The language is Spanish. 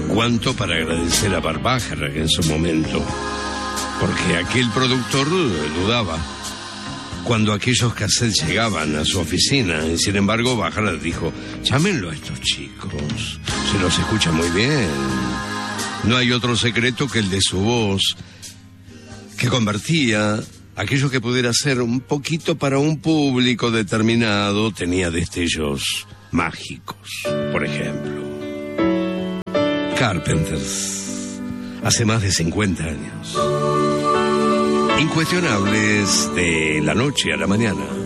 cuanto para agradecer a Barbájara en su momento, porque aquel productor dudaba cuando aquellos cassettes llegaban a su oficina. Y sin embargo, Bájara dijo: llámenlo a estos chicos, se los escucha muy bien. No hay otro secreto que el de su voz, que convertía aquello que pudiera ser un poquito para un público determinado. Tenía destellos mágicos, por ejemplo. Carpenters, hace más de 50 años. Incuestionables de la noche a la mañana.